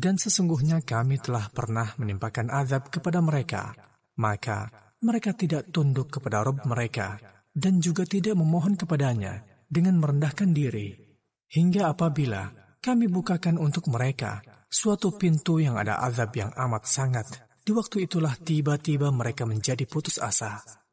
Dan sesungguhnya kami telah pernah menimpakan azab kepada mereka, maka mereka tidak tunduk kepada Rabb mereka, dan juga tidak memohon kepadanya dengan merendahkan diri. Hingga apabila kami bukakan untuk mereka suatu pintu yang ada azab yang amat sangat, di waktu itulah tiba-tiba mereka menjadi putus asa.